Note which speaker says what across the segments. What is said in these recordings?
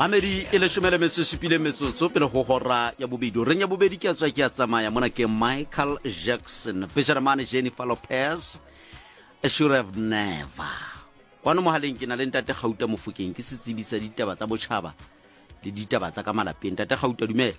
Speaker 1: Mamedi e le shumele mesosipile mesoso pele go gora ya bobedi reng ya bobedi ke a tswa ke a tsamaya mona ke Michael Jackson Fisherman Jennifer Lopez I should have never kwano mohaleng ke na le ntate Gauta Mofokeng ke setsibisa ditaba tsa botšhaba le ditaba tsa ka malapeng ntate Gauta dumela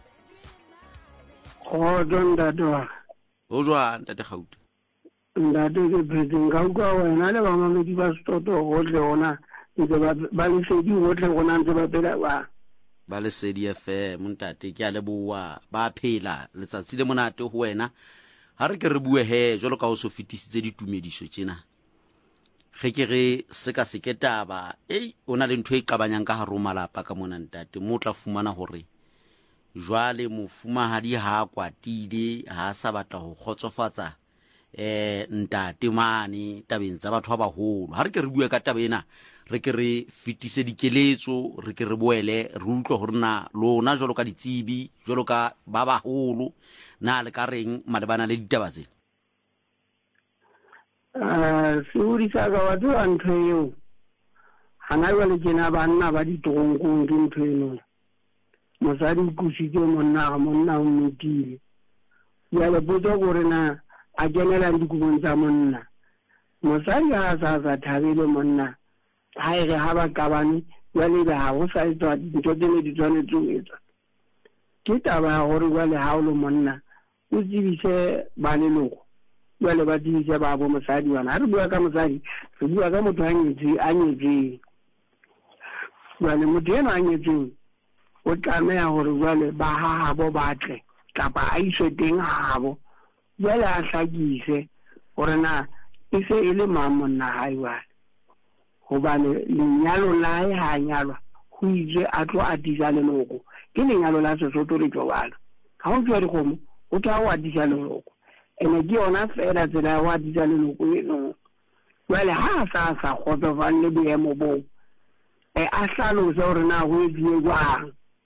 Speaker 2: go donda
Speaker 1: o jwa ntate Gauta
Speaker 2: ndate ke phetseng ka kwa wena le ba mamedi ba stoto gotle ona ntse ba le sedi gotle gona ntse ba phela
Speaker 1: ba le sedi FM ntate ke a leboa ba phela letsatsi le monate ho wena ha re ke re bue he jalo ka o so fetisitse ditumediso tsena ge ke re seka seketaba ona le ntwe e qabanyang ka haro malapa ka mona ntate mo tla fumana hore jwale mofumahadi ha kwatile ha sa batla ho khotsofatsa ntate mane tabeng tsa batho ba baholo ha re ke re bua ka tabena re ke re fitise dikeletso re ke re boele re utlwe hore na lona jalo ka ditsebi jalo ka ba baholo na le ka reng malebana le ditaba tse
Speaker 2: se udisa ka batho a ntho eo hana ba le kena banna ba ditoronkong ke ntho eno mosadi o kusitse monna o mmotile ya le potso gore na a kenela dikubong tsa monna mosadi ha sa thabele monna ha ere ha ba kabane ya le ba ho sa etswa dintho tse di tshwanetse ho etswa ke taba gore wa le ha o le monna o tsibise ba leloko ya le ba tsibise ba bo mosadi wana re bua ka mosadi re bua ka motho a nyetse ya le motho ena a nyetse o tlameha gore jwale ba hahabo batle kapa a iswe teng hahabo jwale a hlakise gore na e se e le monna hae jwale hobane lenyalo la hae ha nyalwa ho itse a tlo atisa leloko ke lenyalo la Sesotho le jobalo ha o tswa dikgomo o tla o atisa leloko ene ke yona fela tsela ya o atisa leloko eno jwale ha sa kgotsofalle boemo boo a hlalose gore na ho etsiwe jwang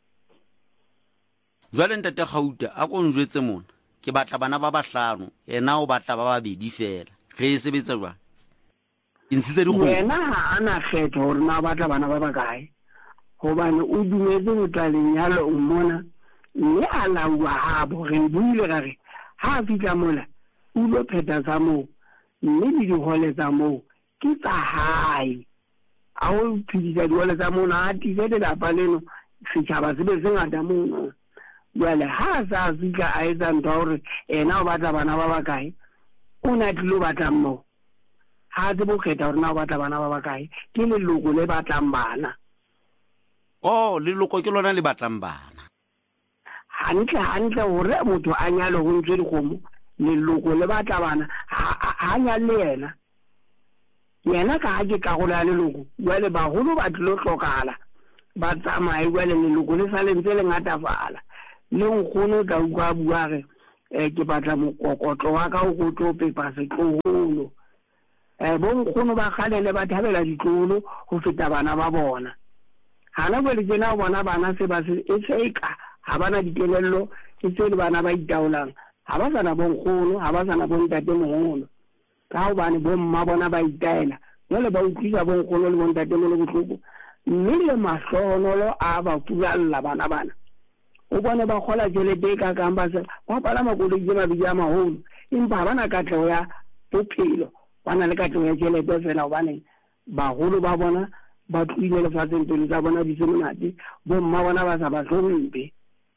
Speaker 1: jwale ntate Gauta a ko njwetse mona ke batla bana ba bahlano ena o batla ba babedi fela ge e sebetsa jwang intshitse di go
Speaker 2: wena ha ana kgetho hore na batla bana ba bakae hobane o dumetse go tla lenyalo o mona mme a laua habo re buile gare ha fitla mola o lo pheta tsa moo mme di dihole tsa moo ke tsa hae a o phidisa dihole tsa moo na a tise lelapa leno setšhaba se be se ngata moo jwale ha sa fitla a etsa ntho gore ena o batla bana ba bakae o na tlilo batlang moo ha se bo kgetha gore na o batla bana ba bakae ke leloko le batlang bana
Speaker 1: leloko ke lona le batlang bana
Speaker 2: hantle gore motho a nyalo go ntse dikgomo leloko le batla bana ha nyalle yena ka ha ke karolo ya leloko jwale baholo ba tlilo tlokala ba tsamaye jwale leloko le sa le ntse le ngatafala le nkgono tla utlwa bua re ke batla mokokotlo wa ka o go tlo pepa setloholo bo nkgono ba kgalele ba thabela ditlolo ho feta bana ba bona hana go le tsena o bona bana se ba se etseka ha bana dikelello ke tse le bana ba itaolang ha ba sana bo nkgono ha ba sana bo ntate moholo ka ho bane bo mma bona ba itaela jwale ba utlisa bo nkgono le bo ntate moholo botlhoko mme le mahlonolo a ba fulalla bana o bone ba khola tšhelete ka kang ba palama koloi tse mabedi a maholo empa ba na katleho ya bophelo ba na le katleho ya tšhelete fela hobane baholo ba bona ba tloile lefatsheng pele tsa bona di se monate bo mma bona ba sa ba tlhomphe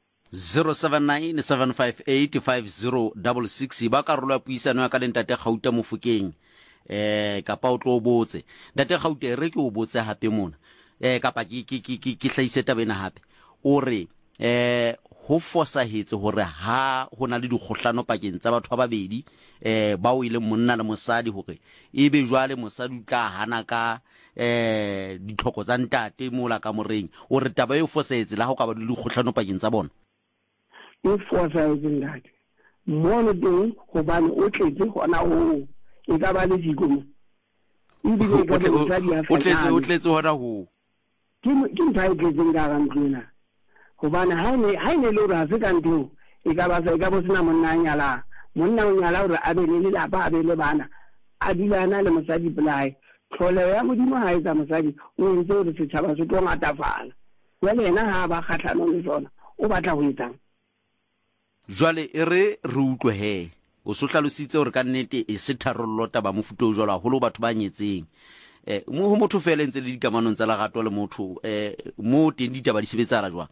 Speaker 1: 079758506 ba karolo ya puisano ya ka le ntate Gauta Mofokeng kapa o tlo botse ntate Gauta re ke o botse hape mona kapa ke hlaise tabena hape o re ho fosahetse hore ha hona le dikgohlano pakeng tsa batho ba babedi ba o ile monna le mosadi hore ebe jwale mosadi o tla hana ka ditlhoko tsa ntate mola ka moreng o re taba e fosahetse la ho ka ba le dikgohlano pakeng tsa bona
Speaker 2: e fosahetse ndate mono teng hobane o tletse hona ho e ka ba le dikomo ebile ka mosadi ya
Speaker 1: o tletse hona ho
Speaker 2: ke ntho e tletseng ka ga ntlwana hobane ha ne le ra se ka ntho e ka ba bo sena monna o nyala hore a be le lelapa a be le bana a dilana le mosadi polae tlhole ya modimo ha etsa mosadi o ntse re setšhaba se tlo ngatafala jwale yena ha ba kgatlhanong le sona o batla ho etsang
Speaker 1: jwale re utlwe he o so hlalositse hore ka nnete e se tharollo taba mofuta o jwalo haholo batho ba nyetseng mo motho fela ntse le dikamanong tsa lerato le motho mo teng ditaba di sebetsala jwang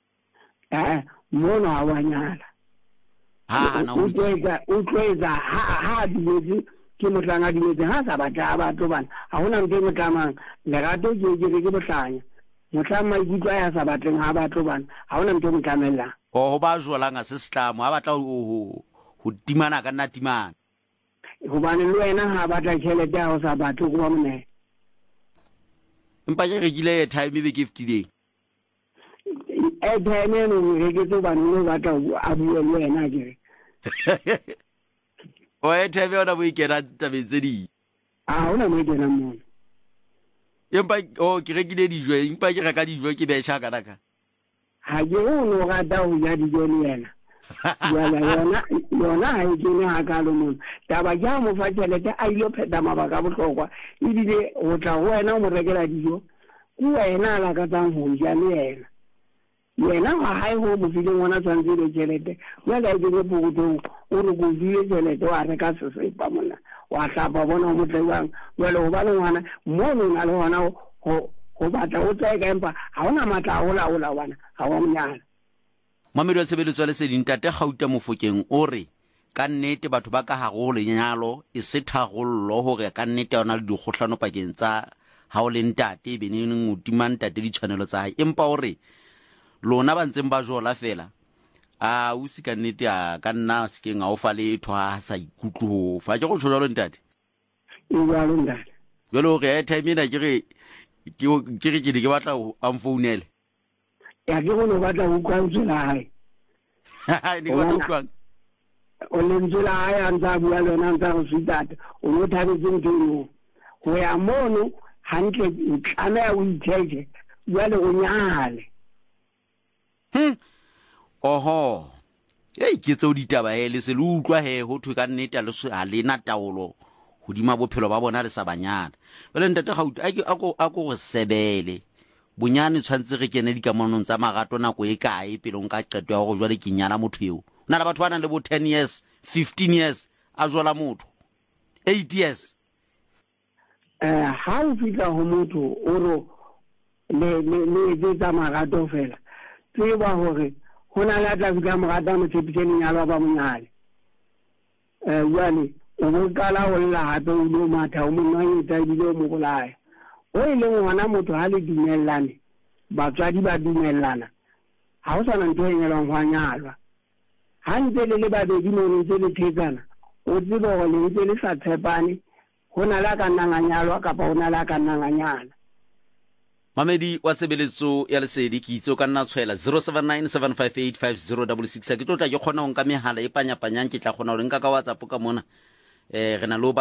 Speaker 2: mono ha wa nyala o tlwaetsa ha dimetse ke motlanga dimetse ha sa batla ba tobana ha hona ntho e motlamang lerato ke botlanya motlang maikutlo ya sa batleng ha ba tobana ha hona ntho e motlamelang
Speaker 1: ho ba jwalang a se setlamo ha batla ho timana ka nna timana
Speaker 2: hobane le wena ha batla tjhelete ya ho sa batho go mone
Speaker 1: empa ke rekile time be gift day
Speaker 2: time no re ke tso bana no batla a bue le wena ke
Speaker 1: o time ona bo ikena tabetse di
Speaker 2: ona mo ikena mo
Speaker 1: empa ke rekile dijo empa ke reka dijo ke betjha ka naka
Speaker 2: ha ke no rata ho ja dijo le yena yona ha e kene ha ka lo mona taba ja mo fa tšhelete a ile pheta mabaka bohlokwa ebile go tla go wena o mo rekela dijo ke wena la ka tsang ho ja le yena ga hae ho mo file ngwana tshwantse le tšhelete ya ga e kene pokotong o re go file tšhelete wa reka sesepa mona wa hlapa bona o motlebang jwale go ba le ngwana mo no na le ngwana go batla o tsae ka empa ga ona matla a ola wana ga wa monyana
Speaker 1: Mamedi wa Tshebeletso ya Lesedi Ntate Gauta Mofokeng o re ka nnete batho ba ka hare lenyalo e se tharollo hore ka nnete ona le dikgohlano pakeng tsa ha o le ntate be neng o timang ntate di tshwanelo tsa hae empa o re lona ba ntseng ba jola fela o se ka nnete a ka nna se keng a o fa letho ha sa ikutlo fa ke go tsholo ntate
Speaker 2: jalo ntate
Speaker 1: jalo re time ena ke re ke batla o amfounele
Speaker 2: ya ke go no batla go kwantse la hae
Speaker 1: ni go tlwang
Speaker 2: o le ntsela hae a ntsa bua le nna ntsa go sitata o mo thabetse ntho go ya mono hantle o tlamea o itheke jwale o nyale
Speaker 1: oho ke tseo ditaba le se le utlwa he ho thwe ka nnete le se a lena taolo hodima bophelo ba bona le sa banyana bele ntate Gauta a go sebele bonyane tshwantse re kene dikamanong tsa marato nako e kae pele o nka qeto ya go jwale ke nyala motho eo na le batho ba nang le bo 10 years 15 years a jwala motho 8 years
Speaker 2: ha o fika ho motho o ro le tsa marato fela tseba hore hona la tla fika marato mo tshepiseng nyalo ba monyale jwale o bo kala ho lla hape o lo matha o monna o tla dilo mo bolaya o ile ngwana motho ha le dumellane batswadi ba dumellana ha o sana ntho e nyelang ho nyalwa ha ntse le babedi mo ntse le thetsana o tseba go le ntse le sa tshepane hona la ka nna nyalwa kapa hona la ka nna nyala
Speaker 1: Mamedi wa Tshebeletso ya Lesedi ke itse o ka nna tshwela 0797585066 ke tlotla ke khona o nka mehala e panyapanyang ke tla khona hore nka ka WhatsApp ka mona re na lo